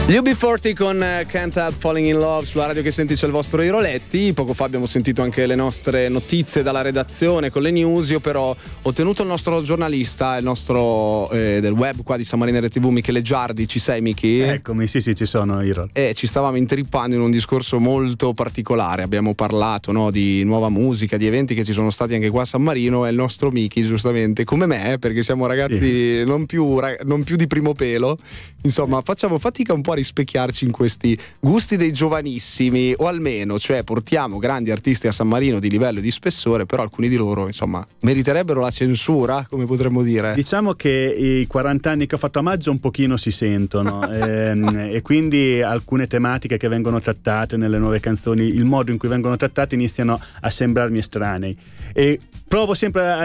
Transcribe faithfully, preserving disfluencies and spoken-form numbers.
U B quaranta con Can't Help Falling in Love sulla radio che senti, c'è il vostro Iroletti. Poco fa abbiamo sentito anche le nostre notizie dalla redazione con le news. Io però ho tenuto il nostro giornalista, il nostro eh, del web qua di San Marinere tivù, Michele Giardi. Ci sei, Michi? Eccomi, sì sì ci sono, Iro. E ci stavamo intrippando in un discorso molto particolare. Abbiamo parlato, no, di nuova musica, di eventi che ci sono stati anche qua a San Marino, e il nostro Michi, giustamente come me, perché siamo ragazzi sì. non, più, non più di primo pelo, insomma facciamo fatica un po' a rispecchiarci in questi gusti dei giovanissimi, o almeno, cioè, portiamo grandi artisti a San Marino di livello e di spessore, però alcuni di loro, insomma, meriterebbero la censura, come potremmo dire. Diciamo che i quaranta anni che ho fatto a maggio un pochino si sentono e, e quindi alcune tematiche che vengono trattate nelle nuove canzoni, il modo in cui vengono trattate iniziano a sembrarmi estranei, e provo sempre a